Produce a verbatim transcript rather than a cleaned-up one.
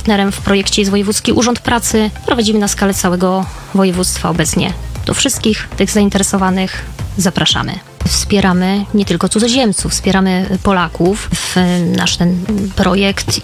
partnerem w projekcie jest Wojewódzki Urząd Pracy. Prowadzimy na skalę całego województwa obecnie. Do wszystkich tych zainteresowanych zapraszamy. Wspieramy nie tylko cudzoziemców, wspieramy Polaków w nasz ten projekt